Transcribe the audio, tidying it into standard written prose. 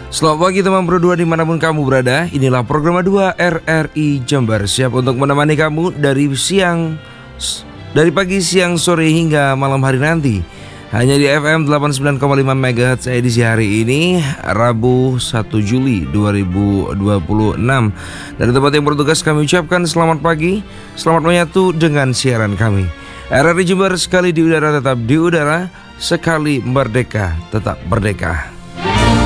Selamat pagi teman berdua dimanapun kamu berada. Inilah program 2 RRI Jember, siap untuk menemani kamu dari pagi, siang, sore hingga malam hari nanti. Hanya di FM 89,5 MHz edisi hari ini, Rabu 1 Juli 2026. Dari tempat yang bertugas kami ucapkan selamat pagi, selamat menyatu dengan siaran kami. RRI Jember, sekali di udara tetap di udara, sekali merdeka tetap merdeka.